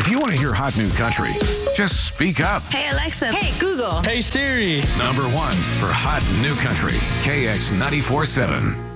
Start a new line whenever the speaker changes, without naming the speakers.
If you want to hear hot new country, just speak up.
Hey, Alexa. Hey, Google.
Hey, Siri.
Number one for hot new country, KX 94.7.